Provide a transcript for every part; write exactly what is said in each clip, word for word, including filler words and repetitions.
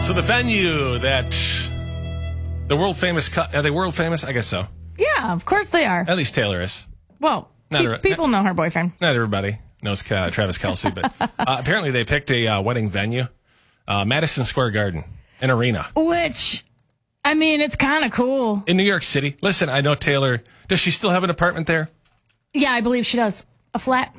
So the venue that the world famous, cu- are they world famous? I guess so. Yeah, of course they are. At least Taylor is. Well, Not pe- a- people know her boyfriend. Not everybody knows uh, Travis Kelce, but uh, apparently they picked a uh, wedding venue, uh, Madison Square Garden, an arena Which, I mean, it's kind of cool. in New York City. Listen, I know Taylor. Does she still have an apartment there? Yeah, I believe she does. A flat.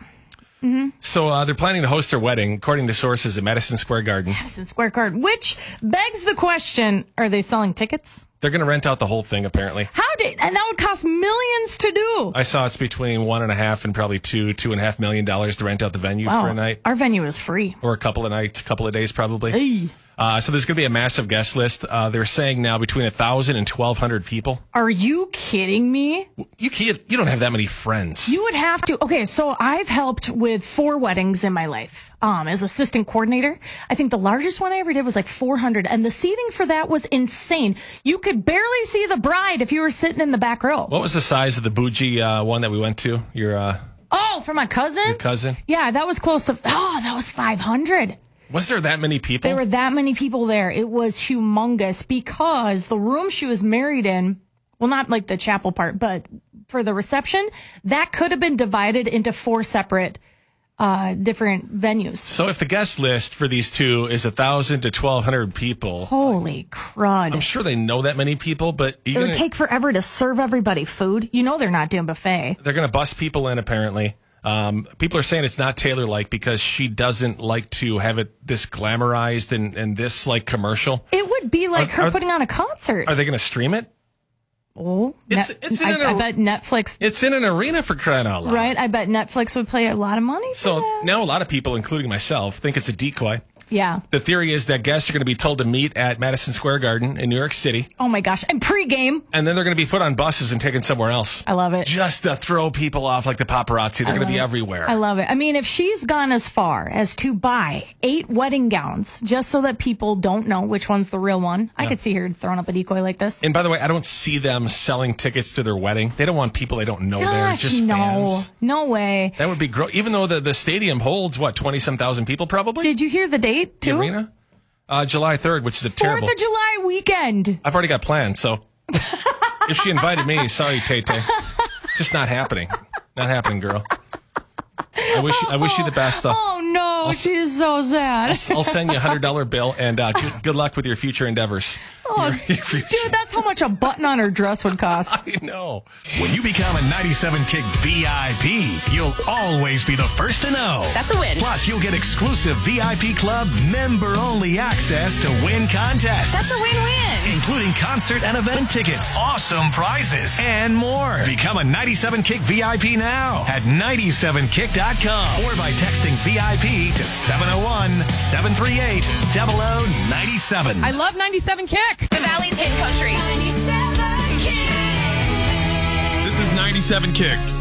So uh, they're planning to host their wedding, according to sources, at Madison Square Garden. Madison Square Garden. Which begs the question, are they selling tickets? They're going to rent out the whole thing, apparently. How did, and that would cost millions to do. I saw it's between one and a half and probably two, two and a half million dollars to rent out the venue Wow. for a night. Our venue is free. Or a couple of nights, couple of days probably. Hey. Uh, so there's going to be a massive guest list. Uh, they're saying now between one thousand and twelve hundred people. Are you kidding me? You can't, you don't have that many friends. You would have to. Okay, so I've helped with four weddings in my life um, as assistant coordinator. I think the largest one I ever did was like four hundred, and the seating for that was insane. You could barely see the bride if you were sitting in the back row. What was the size of the bougie uh, one that we went to? Your uh, Oh, for my cousin? your cousin? Yeah, that was close to. Oh, that was five hundred. Was there that many people? There were that many people there. It was humongous because the room she was married in, well, not like the chapel part, but for the reception, that could have been divided into four separate uh, different venues. So if the guest list for these two is one thousand to twelve hundred people, Holy crud. I'm sure they know that many people, but It you're would gonna, take forever to serve everybody food. You know they're not doing buffet. they're going to bust people in, apparently. Um, people are saying it's not Taylor-like because she doesn't like to have it this glamorized and, and this, like, commercial. It would be like Are- her are- putting on a concert. Are they going to stream it? oh, It's- Net- it's in I, an I ar- bet Netflix, It's in an arena for crying out loud. right? I bet Netflix would pay a lot of money for So that. now a lot of people, including myself, think it's a decoy. Yeah. The theory is that guests are going to be told to meet at Madison Square Garden in New York City, Oh my gosh. And pregame. and then they're going to be put on buses and taken somewhere else. I love it. Just to throw people off like the paparazzi. They're going to be everywhere. I love it. I mean, if she's gone as far as to buy eight wedding gowns just so that people don't know which one's the real one, I could see her throwing up a decoy like this. And by the way, I don't see them selling tickets to their wedding. They don't want people they don't know there. Gosh, Just no. fans. No way. That would be gross. Even though the, the stadium holds, what, twenty-some thousand people probably? Did you hear the date, the too? arena? Uh, July third, which is a Fourth terrible. of July weekend. I've already got plans, so if she invited me, sorry, Tay-Tay. Just not happening. Not happening, girl. I wish you, I wish you the best, though. Oh, no. She's so sad. I'll send you a one hundred dollar bill, and uh, good, good luck with your future endeavors. Oh, Your- your future- dude, that's how much a button on her dress would cost. I know. When you become a ninety-seven Kick V I P, you'll always be the first to know. That's a win. Plus, you'll get exclusive V I P Club member-only access to win contests. That's a win-win. Including concert and event tickets, awesome prizes, and more. Become a ninety-seven Kick V I P now at ninety-seven kick dot com or by texting V I P to seven oh one, seven three eight, zero zero nine seven. I love ninety-seven Kick. The Valley's Hit Country. ninety-seven Kick. This is ninety-seven Kick.